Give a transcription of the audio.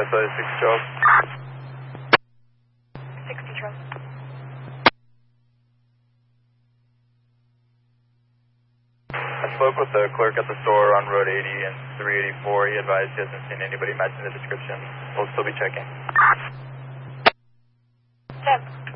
Westside 60 Charles. 60 Charles. I spoke with the clerk at the store on Road 80 and 384. He advised he hasn't seen anybody matching the description. We'll still be checking. 10.